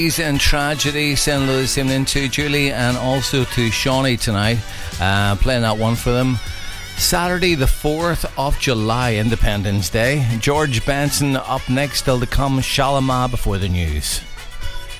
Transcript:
And tragedy, St. Louis evening to Julie and also to Shawnee tonight, playing that one for them. Saturday the 4th of July, Independence Day. George Benson up next, still to come. Shalimar before the news.